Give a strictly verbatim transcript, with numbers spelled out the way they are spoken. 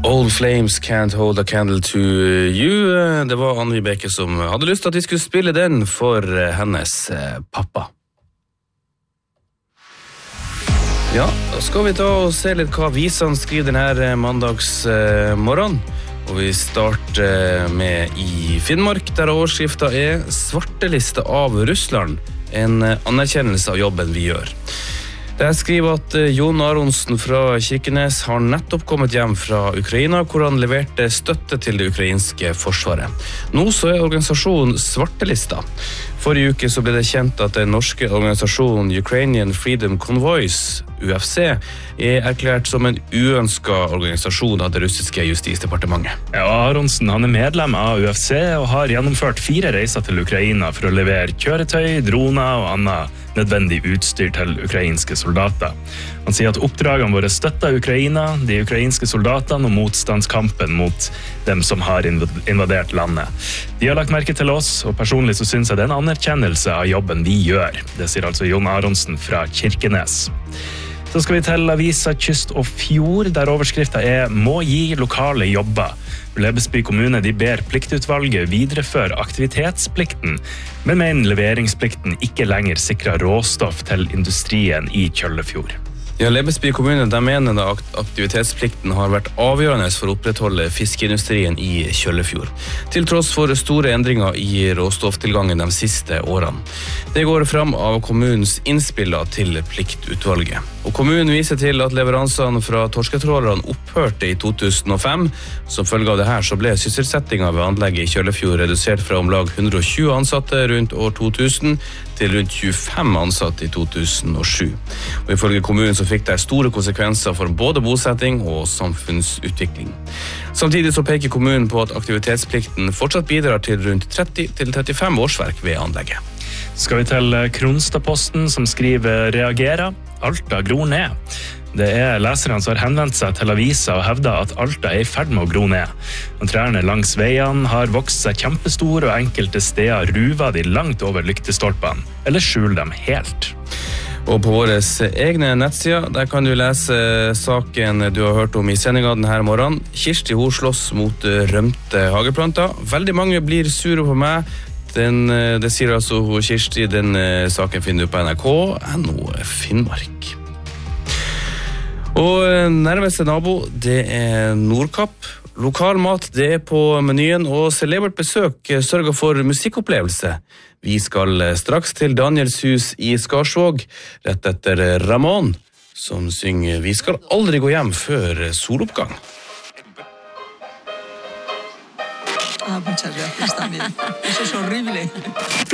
Old Flames Can't Hold a Candle to You. Det var Anne Vibeke som hadde lyst til at de skulle spille den for hennes pappa. Ja, da skal vi ta og se litt hva avisene skriver denne mandagsmorgen. Og vi starter med i Finnmark, der overskriften er «Svarteliste av Russland, en anerkjennelse av jobben vi gjør». Der skriver at Jon Aronsen fra Kirkenes har nettopp kommet hjem fra Ukraina, hvor han leverte støtte til det ukrainske forsvaret. Nå så er organisasjonen svartelista. Forrige uke så ble det kjent at den norske organisasjonen Ukrainian Freedom Convoys, U F C, er erklært som en uønsket organisasjon av det russiske justisdepartementet. Ja, Aronsen han er medlem av U F C og har gjennomført fire reiser til Ukraina for å levere kjøretøy, droner og annet nødvendig utstyr til ukrainske soldater. Han sier at oppdragene våre støtter Ukraina, de ukrainske soldatene og motstandskampen mot dem som har invadert landet. De har lagt merke til oss, og personlig så synes jeg det er en anerkjennelse av jobben vi gjør. Det sier altså Jon Aronsen fra Kirkenes. Så skal vi til avisa Kyst og Fjord, der overskriften er «Må gi lokale jobber». Lebesby kommune de ber pliktutvalget videreføre aktivitetsplikten, men mener leveringsplikten ikke lenger sikrer råstoff til industrien i Kjøllefjord. Ja, Lebesby kommune de mener at aktivitetsplikten har vært avgjørende for å opprettholde fiskeindustrien i Kjøllefjord, til tross for store endringer i råstofftilgangen de siste årene. Det går fram av kommunens innspiller til pliktutvalget. Og kommunen viser til at leveransene fra torsketrålerne opphørte i to tusen og fem. Som følge av det her så ble sysselsettingen ved anlegget i Kjøllefjord redusert fra om lag hundre og tjue ansatte rundt år to tusen til rundt tjuefem ansatte i to tusen og sju. Og ifølge kommunen så fikk det store konsekvenser for både bosetting og samfunnsutvikling. Samtidig så peker kommunen på at aktivitetsplikten fortsatt bidrar til rundt tretti til trettifem årsverk ved anlegget. Skal vi til Kronstadposten som skriver «Reagerer, Alta gror ned». Det er leserne som har henvendt seg til avisa og hevdet at Alta er i ferd med å gro ned. Og trærne langs veiene har vokst seg kjempestore, og enkelte steder ruver de langt over lyktestolpene, eller skjuler dem helt. Og på våre egne nettsider, der kan du lese saken du har hørt om i sendingen denne morgenen. Kirsti hun slåss mot rømte hageplanter. Veldig mange blir sure på meg. Den, det sier altså Kirsti, den saken finner du på N R K punktum no Finnmark. Og nærmeste nabo, det er Nordkapp. Lokal mat, det er på menyen, og celebert besøk sørger for musikkopplevelse. Vi skal straks til Daniels hus i Skarsvåg, rett etter Ramón, som synger «Vi skal aldri gå hjem før soloppgang». Ah, muchas gracias también. Eso es horrible.